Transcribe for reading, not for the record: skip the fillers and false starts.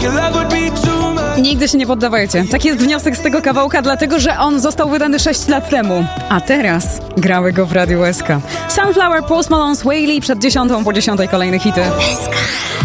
Nigdy się nie poddawajcie. Tak jest wniosek z tego kawałka, dlatego że on został wydany 6 lat temu. A teraz grały go w Radiu SK. Sunflower, Post Malone, Sway Lee przed 10 po 10 kolejne hity. SK.